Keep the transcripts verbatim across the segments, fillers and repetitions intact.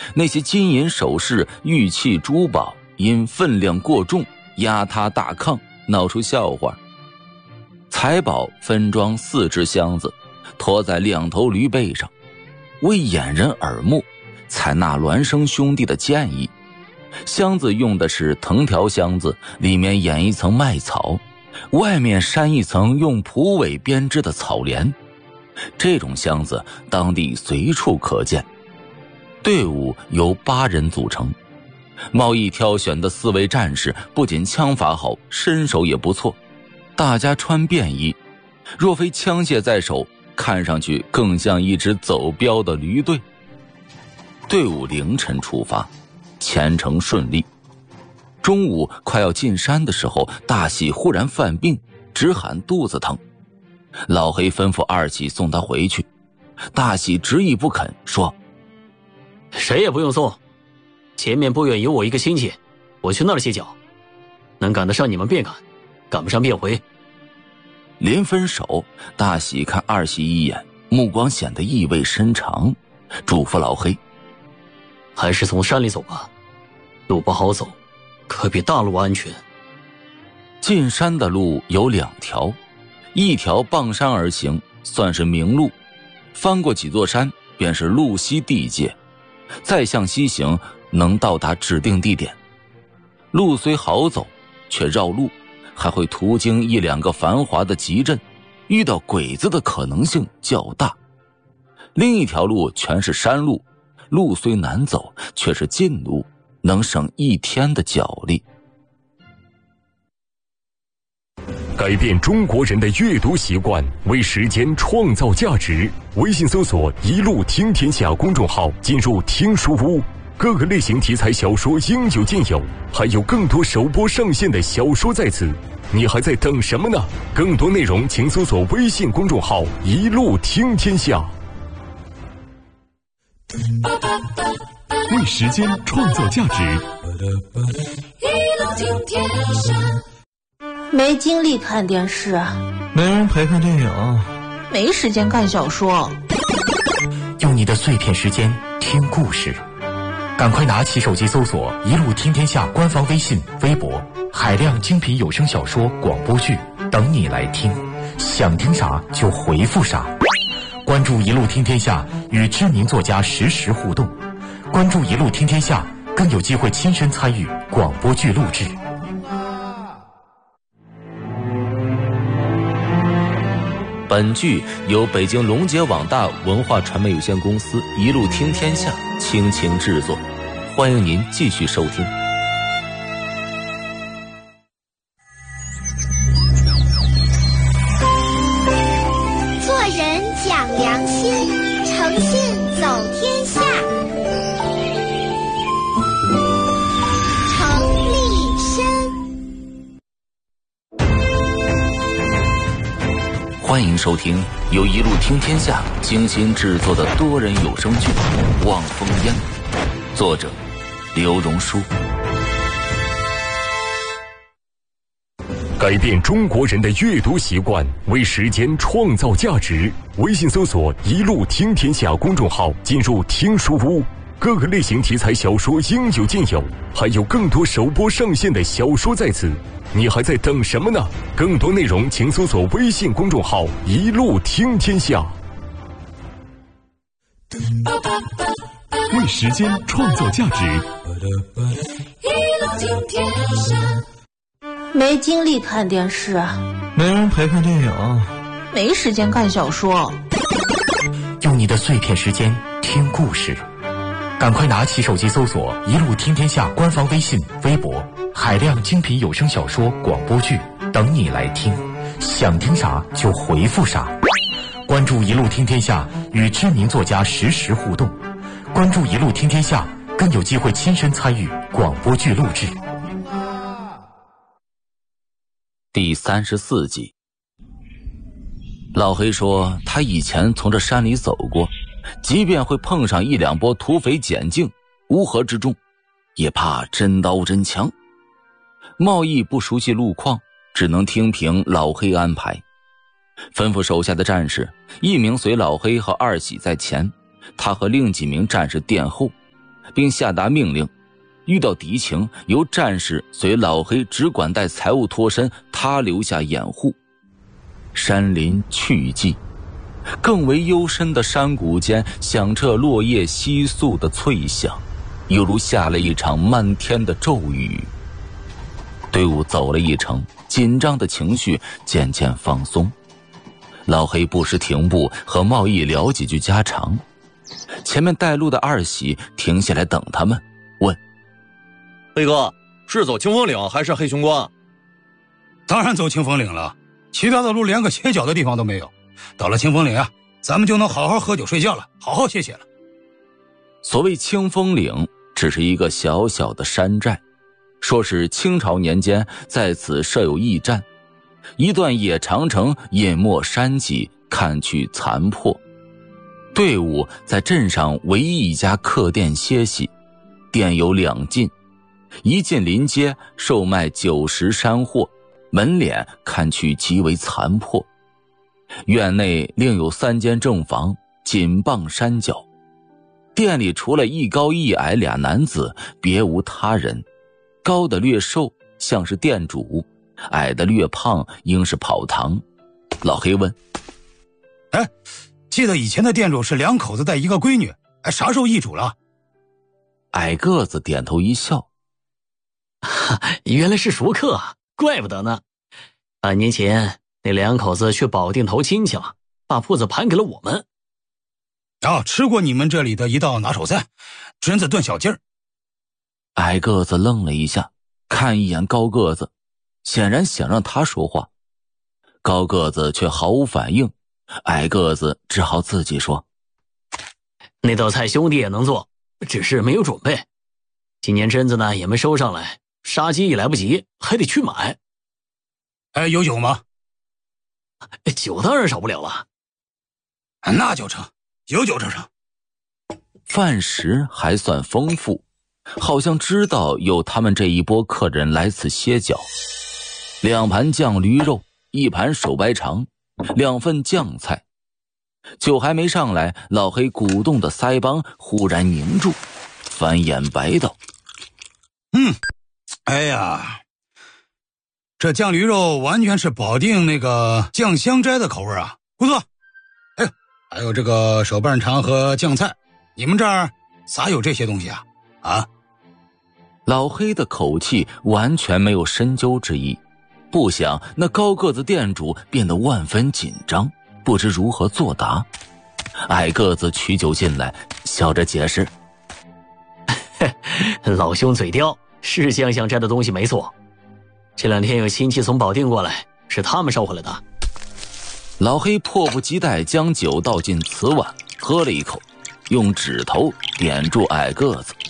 那些金银首饰、玉器珠宝因分量过重压塌大炕，闹出笑话。财宝分装四只箱子，驮在两头驴背上，为掩人耳目，采纳孪生兄弟的建议。箱子用的是藤条箱子，里面掩一层麦草，外面扇一层用蒲苇编织的草帘。这种箱子当地随处可见。队伍由八人组成，贸易挑选的四位战士不仅枪法好，身手也不错，大家穿便衣，若非枪械在手，看上去更像一支走镖的驴队。队伍凌晨出发，前程顺利。中午快要进山的时候，大喜忽然犯病，只喊肚子疼。老黑吩咐二喜送他回去，大喜执意不肯，说谁也不用送，前面不远有我一个亲戚，我去那儿歇脚，能赶得上你们便赶，赶不上便回。 临分手，大喜看二喜一眼，目光显得意味深长，嘱咐老黑还是从山里走吧，路不好走，可比大路安全。 进山的路有两条，一条傍山而行，算是明路，翻过几座山便是路西地界，再向西行能到达指定地点。路虽好走，却绕路，还会途经一两个繁华的集镇，遇到鬼子的可能性较大。另一条路全是山路，路虽难走，却是近路，能省一天的脚力。 改变中国人的阅读习惯，为时间创造价值。微信搜索一路听天下公众号，进入听书屋，各个类型题材小说应有尽有，还有更多首播上线的小说在此，你还在等什么呢？更多内容请搜索微信公众号一路听天下。为时间创造价值， 一路听天下。 没精力看电视， 没人陪看电影， 没时间看小说， 用你的碎片时间听故事，赶快拿起手机搜索一路听天下官方微信微博，海量精品有声小说广播剧等你来听，想听啥就回复啥。关注一路听天下，与知名作家实时互动，关注一路听天下，更有机会亲身参与广播剧录制。 本剧由北京龙杰网大文化传媒有限公司一路听天下倾情制作，欢迎您继续收听。 做人讲良心，诚信走天下。程立深。 欢迎收听由一路听天下精心制作的多人有声剧《望风烟》，作者刘荣书。 改变中国人的阅读习惯，为时间创造价值。微信搜索一路听天下公众号，进入听书屋，各个类型题材小说应有尽有，还有更多首播上线的小说在此，你还在等什么呢？更多内容请搜索微信公众号一路听天下。为时间创造价值， 一路听天下。 没精力看电视， 没人陪看电影， 没时间看小说， 用你的碎片时间听故事，赶快拿起手机搜索一路听天下官方微信微博，海量精品有声小说广播剧等你来听，想听啥就回复啥。关注一路听天下，与知名作家实时互动，关注一路听天下，更有机会亲身参与广播剧录制。 第三十四集。老黑说他以前从这山里走过，即便会碰上一两波土匪险境，乌合之众，也怕真刀真枪。贸易不熟悉路况，只能听凭老黑安排，吩咐手下的战士，一名随老黑和二喜在前，他和另几名战士殿后， 并下达命令，遇到敌情由战士随老黑只管带财物脱身，他留下掩护。山林去寂，更为幽深的山谷间响彻落叶窸窣的脆响，犹如下了一场漫天的骤雨。队伍走了一程，紧张的情绪渐渐放松。老黑不时停步和贸易聊几句家常。前面带路的二喜停下来等他们，问： 飞哥，是走清风岭还是黑熊关？ 当然走清风岭了，其他的路连个歇脚的地方都没有。到了清风岭啊，咱们就能好好喝酒睡觉了，好好歇歇了。 所谓清风岭，只是一个小小的山寨，说是清朝年间在此设有驿站，一段野长城隐没山脊，看去残破。队伍在镇上唯一一家客店歇息，店有两进，一进临街售卖酒食山货，门脸看去极为残破。院内另有三间正房，紧傍山脚。店里除了一高一矮俩男子，别无他人。高的略瘦，像是店主；矮的略胖，应是跑堂。老黑问： 哎，记得以前的店主是两口子带一个闺女，哎，啥时候易主了？ 矮个子点头一笑： 原来是熟客啊，怪不得呢。半年前那两口子去保定投亲戚了，把铺子盘给了我们。 啊，吃过你们这里的一道拿手菜，榛子炖小鸡儿。 矮个子愣了一下，看一眼高个子，显然想让他说话。高个子却毫无反应，矮个子只好自己说： 那道菜兄弟也能做，只是没有准备。今年榛子呢也没收上来，杀鸡也来不及，还得去买。 哎，有酒吗？ 酒当然少不了了。 那就成，有酒就成。 饭食还算丰富，好像知道有他们这一波客人来此歇脚。两盘酱驴肉，一盘手白肠，两份酱菜。酒还没上来，老黑鼓动的腮帮忽然凝住，翻眼白道： 嗯，哎呀，这酱驴肉完全是保定那个酱香斋的口味啊，不错。哎，还有这个手拌肠和酱菜，你们这儿咋有这些东西啊？啊？ 老黑的口气完全没有深究之意，不想那高个子店主变得万分紧张，不知如何作答。矮个子取酒进来，笑着解释： 老兄嘴刁，是酱香斋的东西没错。这两天有亲戚从保定过来，是他们捎回来的。 老黑迫不及待将酒倒进瓷碗，喝了一口，用指头点住矮个子。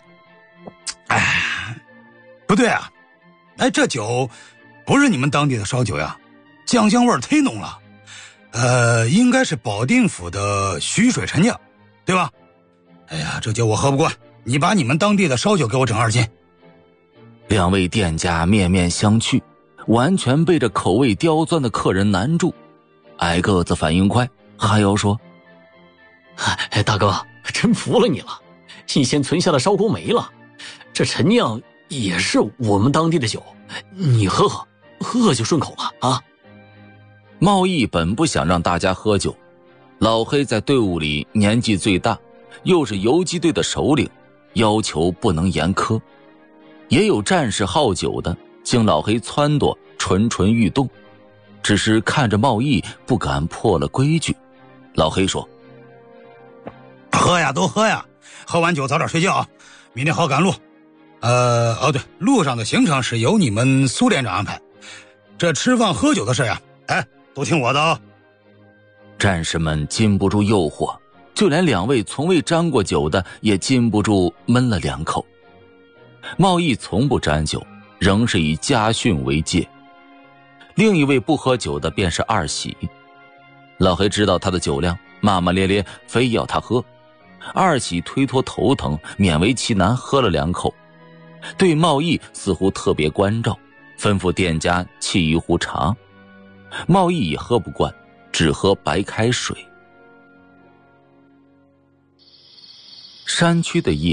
哎，不对啊，哎，这酒不是你们当地的烧酒呀，酱香味儿忒浓了。呃，应该是保定府的徐水陈酿，对吧？哎呀，这酒我喝不惯，你把你们当地的烧酒给我整二斤。 两位店家面面相觑，完全被这口味刁钻的客人难住。矮个子反应快，哈腰说： 哎，大哥，真服了你了，以前存下的烧锅没了，这陈酿也是我们当地的酒，你喝喝，喝喝就顺口了啊。 贸易本不想让大家喝酒，老黑在队伍里年纪最大，又是游击队的首领，要求不能严苛。也有战士好酒的，经老黑撺掇，蠢蠢欲动，只是看着贸易不敢破了规矩。老黑说： 喝呀，都喝呀，喝完酒早点睡觉啊，明天好赶路。呃，哦对，路上的行程是由你们苏连长安排，这吃饭喝酒的事呀，哎，都听我的啊。 战士们禁不住诱惑，就连两位从未沾过酒的也禁不住闷了两口。贸易从不沾酒，仍是以家训为戒。另一位不喝酒的便是二喜。老黑知道他的酒量，骂骂咧咧，非要他喝。二喜推脱头疼，勉为其难喝了两口。对贸易似乎特别关照，吩咐店家沏一壶茶。贸易也喝不惯，只喝白开水。山区的夜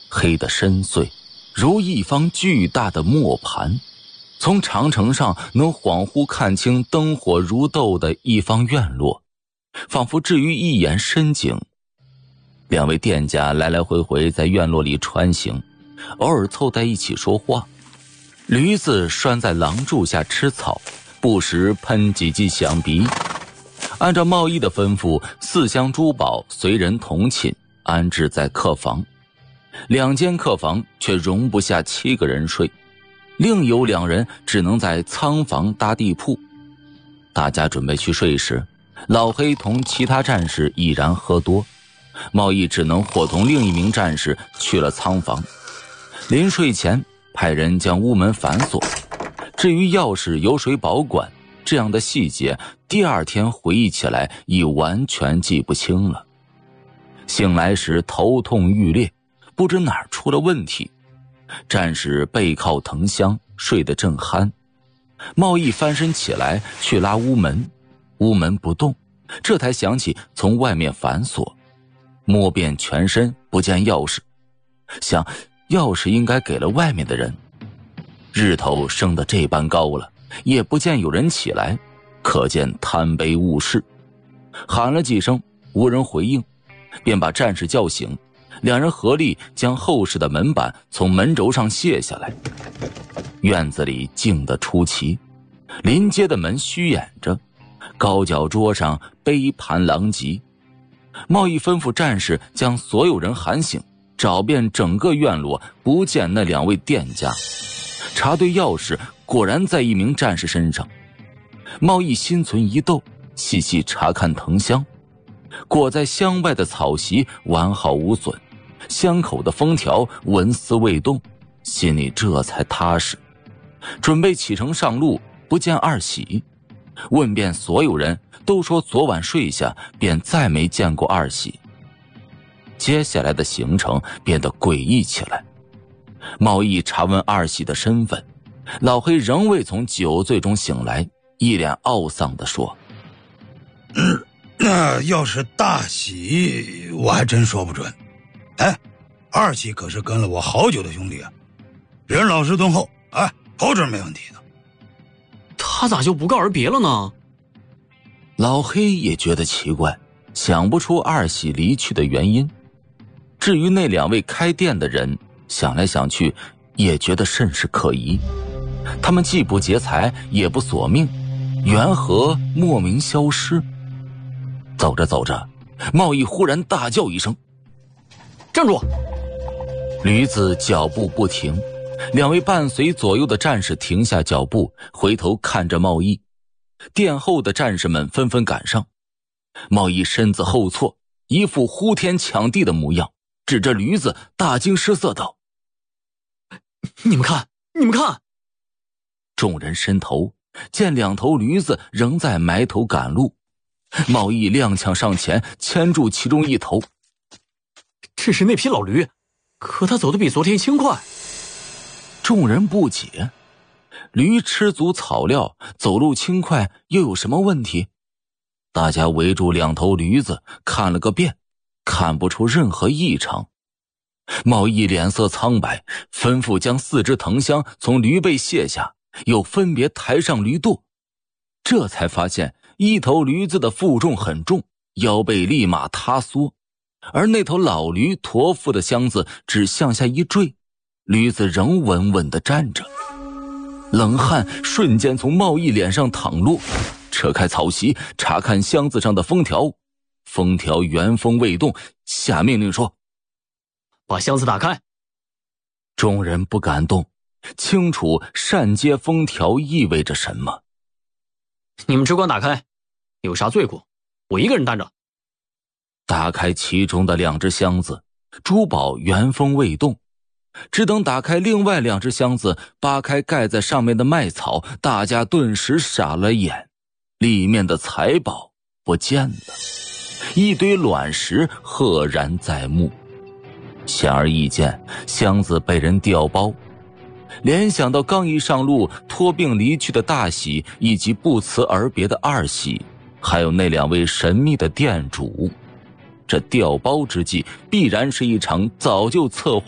黑得深邃，如一方巨大的磨盘。从长城上能恍惚看清灯火如豆的一方院落，仿佛置于一眼深井。两位店家来来回回在院落里穿行，偶尔凑在一起说话。驴子拴在廊柱下吃草，不时喷几剂响鼻。按照贸易的吩咐，四箱珠宝随人同寝，安置在客房。两间客房却容不下七个人睡，另有两人只能在仓房搭地铺。大家准备去睡时，老黑同其他战士已然喝多，贸易只能伙同另一名战士去了仓房。临睡前派人将屋门反锁，至于钥匙由谁保管，这样的细节第二天回忆起来已完全记不清了。醒来时头痛欲裂，不知哪儿出了问题。战士背靠藤箱睡得正酣，贸易翻身起来去拉屋门，屋门不动，这才想起从外面反锁，摸遍全身不见钥匙，想钥匙应该给了外面的人。日头升得这般高了，也不见有人起来，可见贪杯误事。喊了几声无人回应，便把战士叫醒，两人合力将后室的门板从门轴上卸下来。院子里静得出奇，临街的门虚掩着，高脚桌上杯盘狼藉。贸易吩咐战士将所有人喊醒，找遍整个院落，不见那两位店家。查对钥匙，果然在一名战士身上。贸易心存一窦，细细查看藤箱，裹在箱外的草席完好无损，箱口的封条纹丝未动，心里这才踏实。准备启程上路，不见二喜，问遍所有人，都说昨晚睡下便再没见过二喜。接下来的行程变得诡异起来。贸易查问二喜的身份，老黑仍未从酒醉中醒来，一脸懊丧地说： 嗯，那要是大喜我还真说不准。哎，二喜可是跟了我好久的兄弟啊，人老实敦厚，哎，保准没问题的。 他咋就不告而别了呢？ 老黑也觉得奇怪，想不出二喜离去的原因。至于那两位开店的人，想来想去也觉得甚是可疑。他们既不劫财也不索命，缘何莫名消失？走着走着，贸易忽然大叫一声： 站住！ 驴子脚步不停，两位伴随左右的战士停下脚步，回头看着贸易。殿后的战士们纷纷赶上，贸易身子后错，一副呼天抢地的模样，指着驴子大惊失色道： 你们看，你们看！ 众人伸头，见两头驴子仍在埋头赶路。贸易踉跄上前，牵住其中一头。 这是那匹老驴，可它走得比昨天轻快。 众人不解，驴吃足草料，走路轻快，又有什么问题？大家围住两头驴子看了个遍，看不出任何异常。贸易脸色苍白，吩咐将四只藤箱从驴背卸下，又分别抬上驴垛。这才发现一头驴子的负重很重，腰背立马塌缩，而那头老驴驮负的箱子只向下一坠，驴子仍稳稳地站着。冷汗瞬间从贸易脸上淌落，扯开草席，查看箱子上的封条，封条原封未动，下命令说： 把箱子打开。 众人不敢动，清楚擅揭封条意味着什么。 你们只管打开，有啥罪过我一个人担着。 打开其中的两只箱子，珠宝原封未动，只等打开另外两只箱子，扒开盖在上面的麦草，大家顿时傻了眼，里面的财宝不见了，一堆卵石赫然在目。显而易见，箱子被人调包。联想到刚一上路托病离去的大喜，以及不辞而别的二喜，还有那两位神秘的店主，这调包之计必然是一场早就策划